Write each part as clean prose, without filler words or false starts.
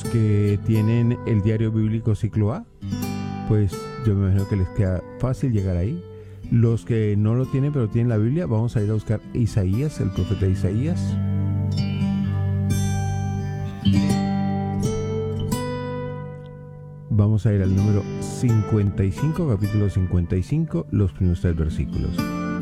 que tienen el diario bíblico Ciclo A, pues yo me imagino que les queda fácil llegar ahí. Los que no lo tienen pero tienen la Biblia, vamos a ir a buscar Isaías, el profeta Isaías. Vamos a ir al número 55, capítulo 55, los primeros 3 versículos.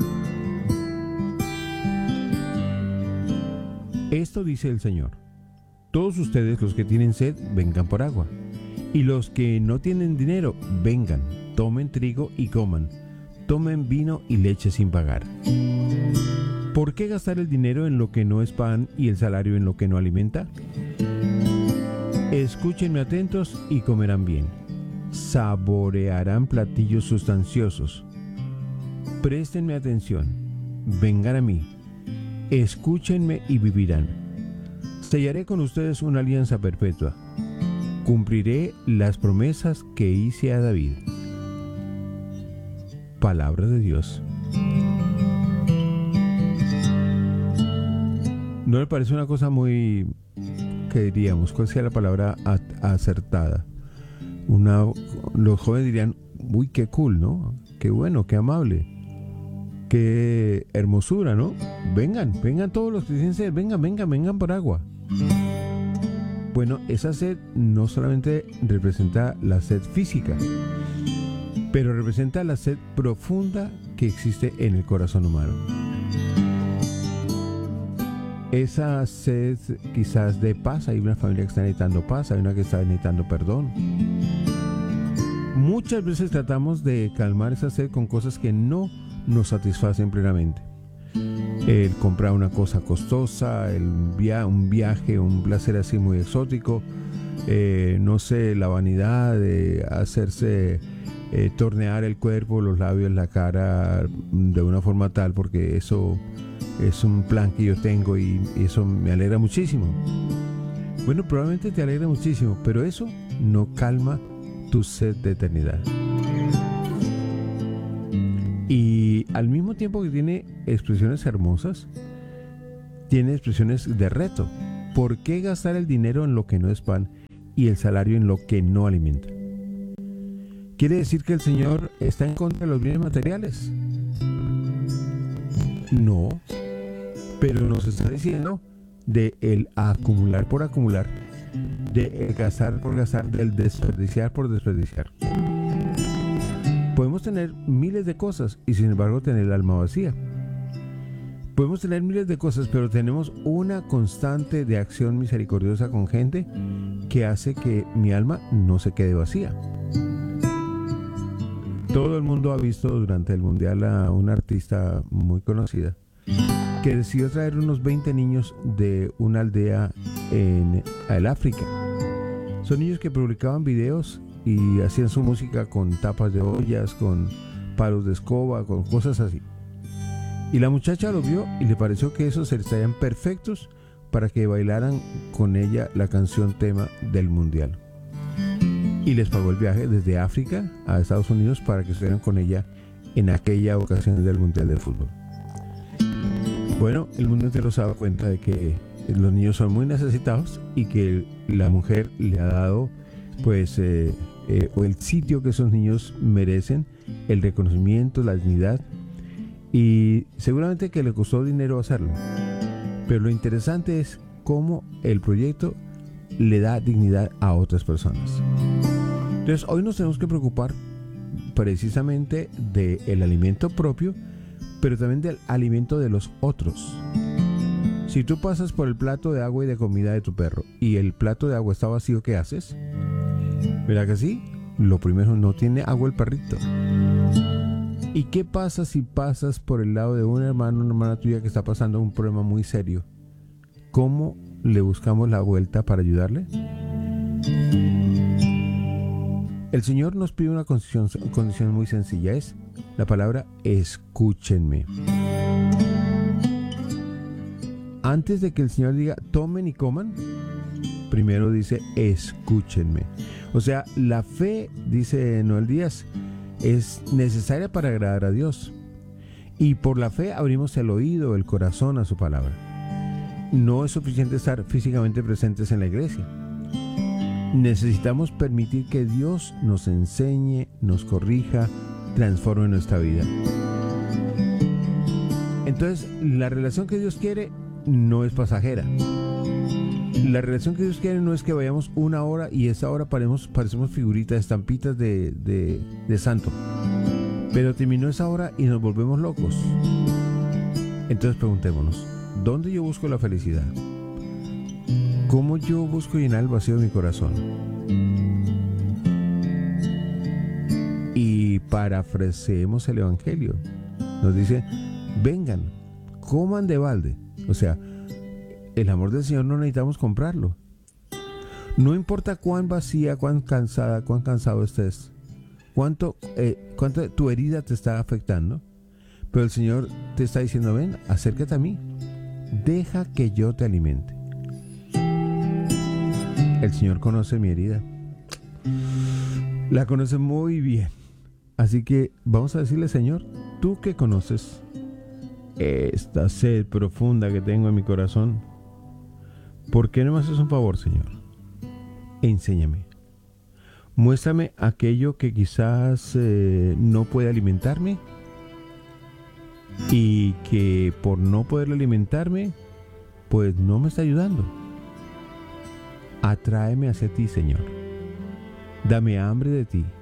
Esto dice el Señor: todos ustedes los que tienen sed, vengan por agua, y los que no tienen dinero, vengan, tomen trigo y coman, tomen vino y leche sin pagar. ¿Por qué gastar el dinero en lo que no es pan y el salario en lo que no alimenta? Escúchenme atentos y comerán bien. Saborearán platillos sustanciosos. Préstenme atención. Vengan a mí. Escúchenme y vivirán. Sellaré con ustedes una alianza perpetua. Cumpliré las promesas que hice a David. Palabra de Dios. ¿No le parece una cosa muy, qué diríamos, cuál sea la palabra acertada? Los jóvenes dirían, uy, qué cool, ¿no? Qué bueno, qué amable, qué hermosura, ¿no? Vengan todos los que tienen sed, vengan por agua. Bueno, esa sed no solamente representa la sed física, pero representa la sed profunda que existe en el corazón humano. Esa sed quizás de paz, hay una familia que está necesitando paz, hay una que está necesitando perdón. Muchas veces tratamos de calmar esa sed con cosas que no nos satisfacen plenamente. El comprar una cosa costosa, un viaje, un placer así muy exótico, no sé, la vanidad de hacerse tornear el cuerpo, los labios, la cara de una forma tal, porque eso es un plan que yo tengo y eso me alegra muchísimo. Bueno, probablemente te alegra muchísimo, pero eso no calma tu sed de eternidad. Y al mismo tiempo que tiene expresiones hermosas, tiene expresiones de reto. ¿Por qué gastar el dinero en lo que no es pan y el salario en lo que no alimenta? ¿Quiere decir que el Señor está en contra de los bienes materiales? No, pero nos está diciendo de el acumular por acumular, de el gastar por gastar, del desperdiciar por desperdiciar. Podemos tener miles de cosas y sin embargo tener el alma vacía. Podemos tener miles de cosas, pero tenemos una constante de acción misericordiosa con gente que hace que mi alma no se quede vacía. Todo el mundo ha visto durante el mundial a una artista muy conocida que decidió traer unos 20 niños de una aldea en el África. Son niños que publicaban videos y hacían su música con tapas de ollas, con palos de escoba, con cosas así. Y la muchacha lo vio y le pareció que esos estarían perfectos para que bailaran con ella la canción tema del mundial. Y les pagó el viaje desde África a Estados Unidos para que estuvieran con ella en aquella ocasión del mundial de fútbol. Bueno, el mundo entero se ha dado cuenta de que los niños son muy necesitados y que la mujer le ha dado pues el sitio que esos niños merecen, el reconocimiento, la dignidad, y seguramente que le costó dinero hacerlo, pero lo interesante es cómo el proyecto le da dignidad a otras personas. Entonces hoy nos tenemos que preocupar precisamente del alimento propio, pero también del alimento de los otros. Si tú pasas por el plato de agua y de comida de tu perro y el plato de agua está vacío, ¿qué haces? ¿Verdad que sí? Lo primero, no tiene agua el perrito. ¿Y qué pasa si pasas por el lado de un hermano o una hermana tuya que está pasando un problema muy serio? ¿Cómo le buscamos la vuelta para ayudarle? El Señor nos pide una condición muy sencilla, es la palabra escúchenme. Antes de que el Señor diga tomen y coman, primero dice escúchenme. O sea, la fe, dice Noel Díaz, es necesaria para agradar a Dios. Y por la fe abrimos el oído, el corazón a su palabra. No es suficiente estar físicamente presentes en la iglesia. necesitamos permitir que Dios nos enseñe, nos corrija, transforme nuestra vida. Entonces, la relación que Dios quiere no es pasajera. La relación que Dios quiere no es que vayamos una hora y esa hora parecemos figuritas, estampitas de santo. Pero terminó esa hora y nos volvemos locos. Entonces preguntémonos, ¿dónde yo busco la felicidad? ¿Cómo yo busco llenar el vacío de mi corazón? Y parafraseemos el Evangelio. Nos dice, vengan, coman de balde. O sea, el amor del Señor no necesitamos comprarlo. No importa cuán vacía, cuán cansado estés, cuánto tu herida te está afectando, pero el Señor te está diciendo, ven, acércate a mí, deja que yo te alimente. El Señor conoce mi herida, la conoce muy bien, así que vamos a decirle, Señor, tú que conoces esta sed profunda que tengo en mi corazón, ¿por qué no me haces un favor, Señor? Enséñame. Muéstrame aquello que quizás no puede alimentarme y que por no poder alimentarme, pues no me está ayudando. Atráeme hacia ti, Señor. Dame hambre de ti.